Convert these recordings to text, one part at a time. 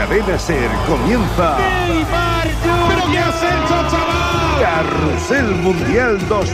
Cadena SER comienza. ¿Pero qué has hecho, chaval? Carrusel Mundial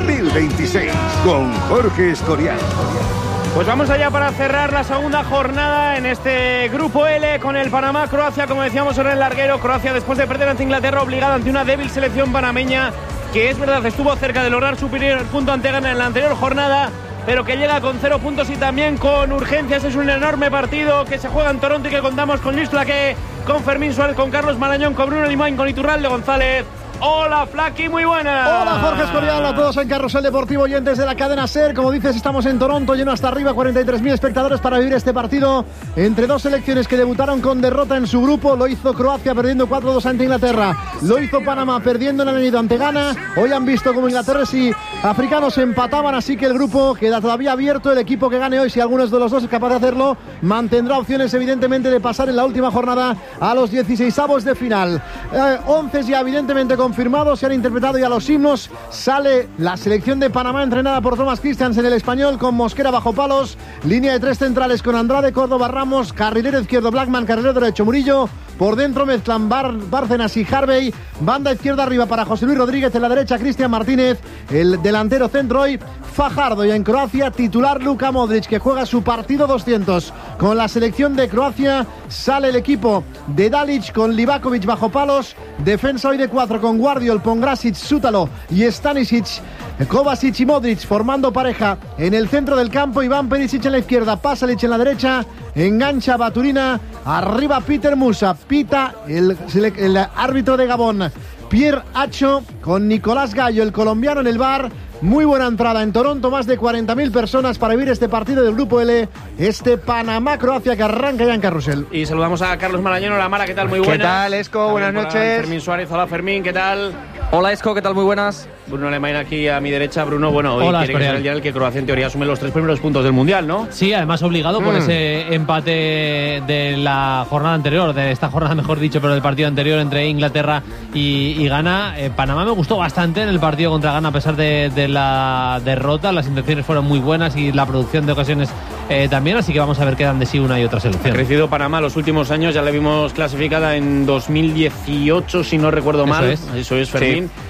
2026 con Jorge Escorial. Pues vamos allá para cerrar la segunda jornada en este grupo L con el Panamá-Croacia, como decíamos en el larguero. Croacia, después de perder ante Inglaterra, obligada ante una débil selección panameña, que es verdad estuvo cerca de lograr su primer punto ante Ghana en la anterior jornada, pero que llega con 0 puntos y también con urgencias. Es un enorme partido que se juega en Toronto y que contamos con Luis Flaqué, con Fermín Suárez, con Carlos Marañón, con Bruno Limain, con Iturralde González. Hola, Flaqui, muy buenas. Hola, Jorge Escorial, a todos en Carrusel Deportivo, oyentes de la cadena SER. Como dices, estamos en Toronto, lleno hasta arriba, 43.000 espectadores para vivir este partido entre dos selecciones que debutaron con derrota en su grupo. Lo hizo Croacia perdiendo 4-2 ante Inglaterra, lo hizo Panamá perdiendo en el añadido ante Ghana. Hoy han visto como ingleses y africanos empataban, así que el grupo queda todavía abierto. El equipo que gane hoy, si alguno de los dos es capaz de hacerlo, mantendrá opciones evidentemente de pasar en la última jornada a los 16avos de final. 11 ya evidentemente confirmados, se han interpretado ya los himnos. Sale la selección de Panamá entrenada por Thomas Christiansen, el español, con Mosquera bajo palos, línea de 3 centrales con Andrade, Córdoba, Ramos, carrilero izquierdo Blackman, carrilero derecho Murillo. Por dentro mezclan Bárcenas y Harvey. Banda izquierda arriba para José Luis Rodríguez. En la derecha Cristian Martínez. El delantero centro hoy Fajardo. Y en Croacia titular Luka Modric, que juega su partido 200 con la selección de Croacia. Sale el equipo de Dalic con Livakovic bajo palos. Defensa hoy de 4 con Guardiol, Pongrasic, Sútalo y Stanisic. Kovacic y Modric formando pareja en el centro del campo. Iván Perisic en la izquierda, Pasalic en la derecha. Engancha Baturina, arriba Peter Musa. Pita el árbitro de Gabón, Pierre Acho, con Nicolás Gallo, el colombiano, en el VAR. Muy buena entrada en Toronto, más de 40.000 personas para vivir este partido del Grupo L, este Panamá-Croacia que arranca ya en Carrusel. Y saludamos a Carlos Marañón. Hola, Mara, ¿qué tal? Muy buenas. ¿Qué tal, Esco? Buenas noches. Fermín Suárez, hola Fermín, ¿qué tal? Hola, Esco, ¿qué tal? Muy buenas. Bruno Limain aquí a mi derecha. Bruno, bueno, hoy hola, quiere que sea el día en el que Croacia en teoría asume los 3 primeros puntos del Mundial, ¿no? Sí, además obligado por ese empate de la jornada anterior, de esta jornada mejor dicho, pero del partido anterior entre Inglaterra y Ghana. Panamá me gustó bastante en el partido contra Ghana a pesar de la derrota. Las intenciones fueron muy buenas y la producción de ocasiones también, así que vamos a ver qué dan de sí una y otra selección. Ha crecido Panamá los últimos años, ya la vimos clasificada en 2018, si no recuerdo mal. Eso es, Fermín. Sí.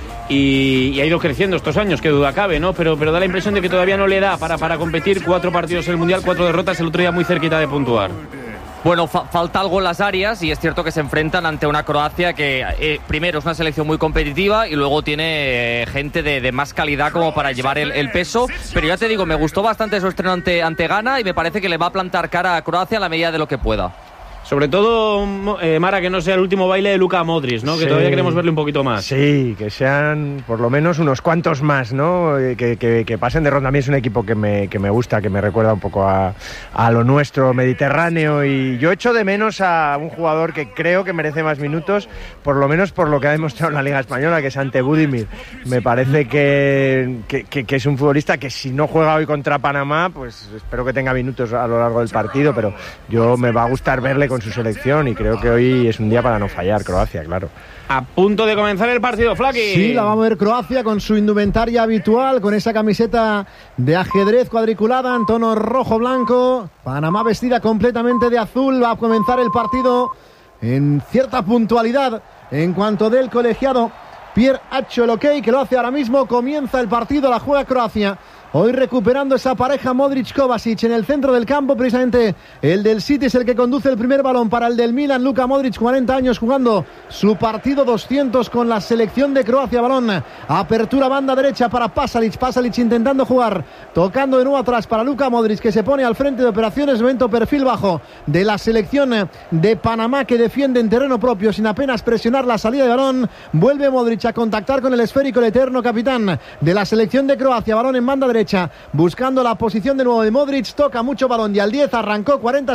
Y ha ido creciendo estos años, qué duda cabe, ¿no? Pero da la impresión de que todavía no le da para competir. 4 partidos en el Mundial, 4 derrotas, el otro día muy cerquita de puntuar. Bueno, falta algo en las áreas y es cierto que se enfrentan ante una Croacia que primero es una selección muy competitiva y luego tiene gente de más calidad como para llevar el peso. Pero ya te digo, me gustó bastante su estreno ante Ghana y me parece que le va a plantar cara a Croacia a la medida de lo que pueda. Sobre todo, Mara, que no sea el último baile de Luka Modric, ¿no? Sí. Que todavía queremos verle un poquito más. Sí, que sean por lo menos unos cuantos más, ¿no? Que pasen de ronda. A mí es un equipo que me gusta, que me recuerda un poco a lo nuestro mediterráneo, y yo echo de menos a un jugador que creo que merece más minutos, por lo menos por lo que ha demostrado en la Liga Española, que es Ante Budimir. Me parece que es un futbolista que si no juega hoy contra Panamá, pues espero que tenga minutos a lo largo del partido, pero yo me va a gustar verle con su selección y creo que hoy es un día para no fallar. Croacia, claro. A punto de comenzar el partido, Flaqui. Sí, la vamos a ver Croacia con su indumentaria habitual, con esa camiseta de ajedrez cuadriculada en tono rojo-blanco. Panamá vestida completamente de azul. Va a comenzar el partido en cierta puntualidad en cuanto del colegiado Pierre Acho el ok, que lo hace ahora mismo. Comienza el partido, la juega Croacia. Hoy recuperando esa pareja Modric-Kovacic en el centro del campo. Precisamente el del City es el que conduce el primer balón para el del Milan. Luka Modric, 40 años, jugando su partido 200 con la selección de Croacia. Balón, apertura banda derecha para Pasalic. Pasalic intentando jugar, tocando de nuevo atrás para Luka Modric, que se pone al frente de operaciones. Momento perfil bajo de la selección de Panamá, que defiende en terreno propio sin apenas presionar la salida de balón. Vuelve Modric a contactar con el esférico, el eterno capitán de la selección de Croacia. Balón en banda derecha, buscando la posición de nuevo de Modric. Toca mucho balón y al 10 arrancó 40